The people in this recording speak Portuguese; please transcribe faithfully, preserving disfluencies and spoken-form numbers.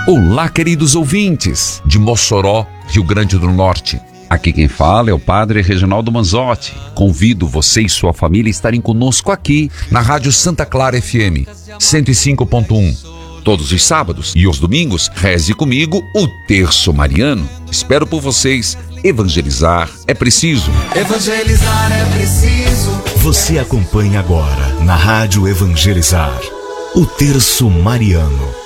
Olá, queridos ouvintes de Mossoró, Rio Grande do Norte. Aqui quem fala é o Padre Reginaldo Manzotti. Convido você e sua família a estarem conosco aqui na Rádio Santa Clara F M cento e cinco ponto um. Todos os sábados e os domingos, reze comigo o Terço Mariano. Espero por vocês. Evangelizar é preciso. Evangelizar é preciso. Você acompanha agora na Rádio Evangelizar o Terço Mariano.